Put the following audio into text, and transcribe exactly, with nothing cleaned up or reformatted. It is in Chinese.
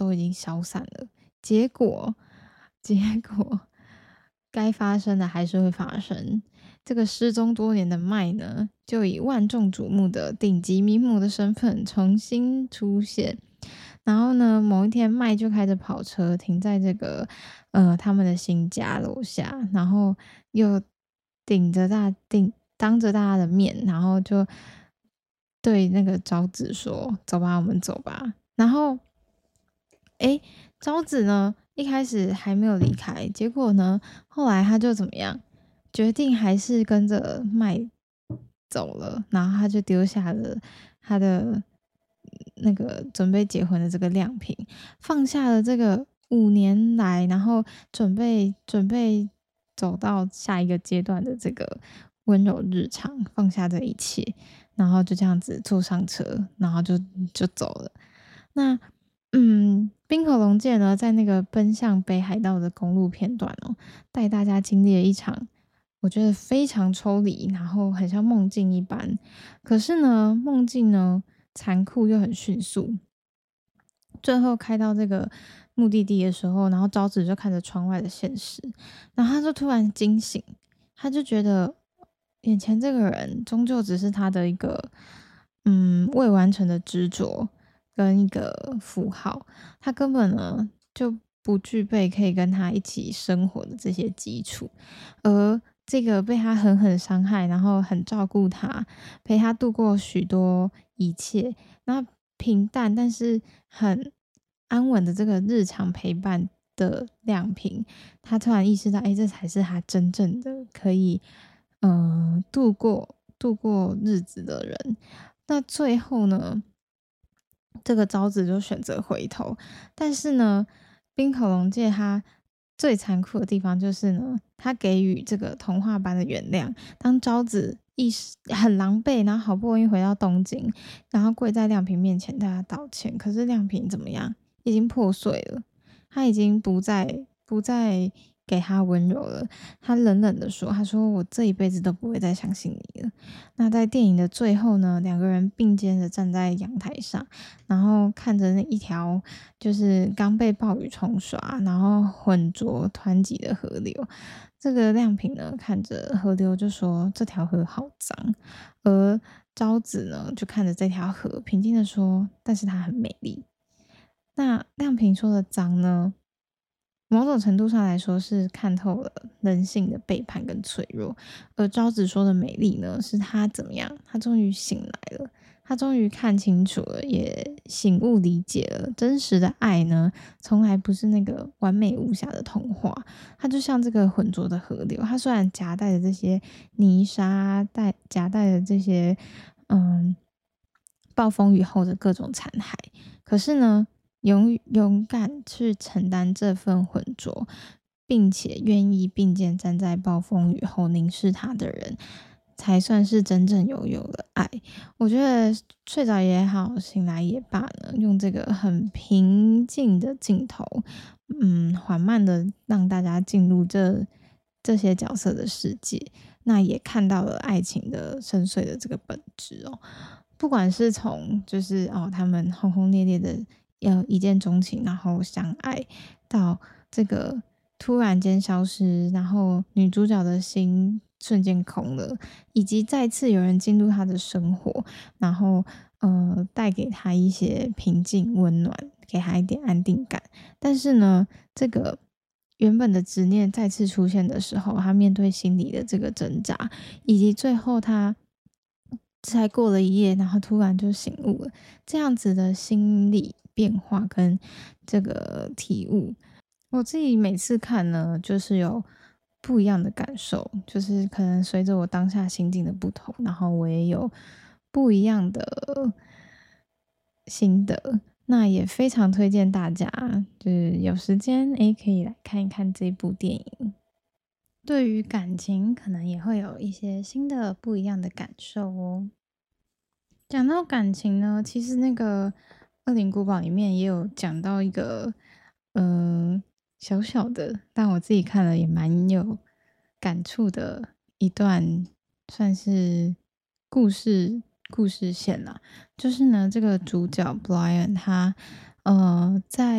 都已经消散了，结果结果该发生的还是会发生。这个失踪多年的麦呢，就以万众瞩目的顶级名模的身份重新出现。然后呢，某一天麦就开着跑车停在这个呃他们的新家楼下，然后又顶着大顶当着大家的面，然后就对那个昭子说：“走吧，我们走吧。”然后诶，昭子呢，一开始还没有离开，结果呢，后来他就怎么样，决定还是跟着麦走了，然后他就丢下了他的那个准备结婚的这个亮瓶，放下了这个五年来，然后准备准备走到下一个阶段的这个温柔日常，放下这一切，然后就这样子坐上车，然后就就走了。那嗯，冰河龙介呢，在那个奔向北海道的公路片段哦，带大家经历了一场我觉得非常抽离，然后很像梦境一般。可是呢，梦境呢残酷又很迅速。最后开到这个目的地的时候，然后昭子就看着窗外的现实，然后他就突然惊醒，他就觉得眼前这个人终究只是他的一个嗯未完成的执着跟一个符号，他根本呢就不具备可以跟他一起生活的这些基础，而这个被他狠狠伤害，然后很照顾他，陪他度过许多一切，那平淡但是很安稳的这个日常陪伴的亮平，他突然意识到，哎，这才是他真正的可以，呃，度过度过日子的人。那最后呢，这个昭子就选择回头，但是呢，冰口龙介他最残酷的地方就是呢，他给予这个童话般的原谅。当昭子意识很狼狈，然后好不容易回到东京，然后跪在亮平面前，大家道歉，可是亮平怎么样？已经破碎了，他已经不再不再给他温柔了。他冷冷的说：“他说我这一辈子都不会再相信你了。”那在电影的最后呢，两个人并肩的站在阳台上，然后看着那一条就是刚被暴雨冲刷，然后浑浊湍急的河流。这个亮平呢，看着河流就说：“这条河好脏。”而昭子呢，就看着这条河，平静的说：“但是它很美丽。”那亮平说的脏呢，某种程度上来说是看透了人性的背叛跟脆弱，而昭子说的美丽呢，是她怎么样？她终于醒来了，她终于看清楚了，也醒悟理解了，真实的爱呢，从来不是那个完美无瑕的童话，它就像这个浑浊的河流，它虽然夹带着这些泥沙，带夹带着这些嗯暴风雨后的各种残骸，可是呢，勇勇敢去承担这份浑浊，并且愿意并肩站在暴风雨后凝视他的人，才算是真正拥有了爱。我觉得睡着也好，醒来也罢呢，用这个很平静的镜头，嗯，缓慢的让大家进入这这些角色的世界，那也看到了爱情的深邃的这个本质哦。不管是从就是哦，他们轰轰烈烈的要一见钟情，然后相爱，到这个突然间消失，然后女主角的心瞬间空了，以及再次有人进入她的生活，然后呃带给她一些平静温暖，给她一点安定感。但是呢，这个原本的执念再次出现的时候，她面对心理的这个挣扎，以及最后她才过了一夜，然后突然就醒悟了，这样子的心理变化跟这个体悟，我自己每次看呢，就是有不一样的感受，就是可能随着我当下心境的不同，然后我也有不一样的心得。那也非常推荐大家，就是有时间诶，可以来看一看这部电影。对于感情，可能也会有一些新的不一样的感受哦。讲到感情呢，其实那个《恶灵古堡》里面也有讲到一个，呃，小小的，但我自己看了也蛮有感触的一段，算是故事故事线啦。就是呢，这个主角 Brian 他，呃，在